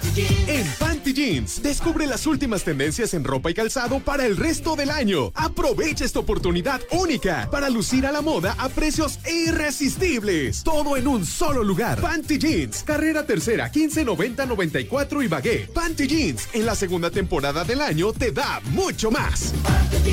En Panty Jeans, descubre las últimas tendencias en ropa y calzado para el resto del año. Aprovecha esta oportunidad única para lucir a la moda a precios irresistibles. Todo en un solo lugar. Panty Jeans, carrera tercera, 1590-94 Ibagué. Panty Jeans, en la segunda temporada del año te da mucho más.